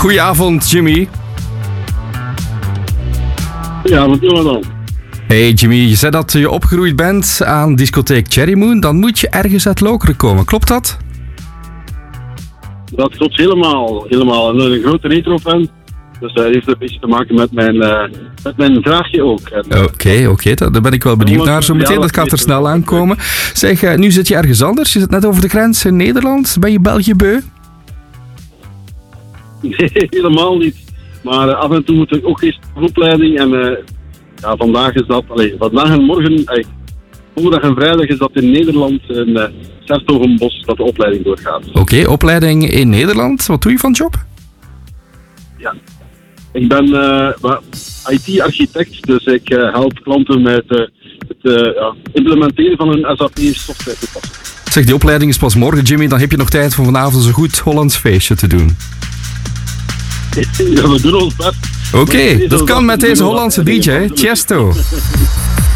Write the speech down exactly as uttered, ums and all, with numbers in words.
Goedenavond, Jimmy. Goedenavond, Jonathan. Hey Jimmy, je zei dat je opgegroeid bent aan discotheek Cherry Moon. Dan moet je ergens uit Lokeren komen, klopt dat? Dat klopt helemaal. helemaal. En een grote retro-fan. Dus dat heeft een beetje te maken met mijn, uh, met mijn vraagje ook. Oké, oké. Okay, daar ben ik wel benieuwd naar zo meteen. Dat gaat er snel aankomen. Zeg, uh, nu zit je ergens anders. Je zit net over de grens in Nederland. Ben je België beu? Nee, helemaal niet. Maar uh, af en toe moet ik ook eens een opleiding. En uh, ja, vandaag is dat... Allez, vandaag en morgen... Ay, donderdag en vrijdag is dat in Nederland in uh, Sertogenbos dat de opleiding doorgaat. Oké, okay, opleiding in Nederland. Wat doe je van job? Ja, ik ben uh, I T-architect, dus ik uh, help klanten met uh, het uh, ja, implementeren van een S A P-software toepassing. Zeg, die opleiding is pas morgen, Jimmy. Dan heb je nog tijd voor vanavond een goed Hollands feestje te doen. Ja, we doen ons best. Oké, okay, dat kan met deze Hollandse D J, Tiesto.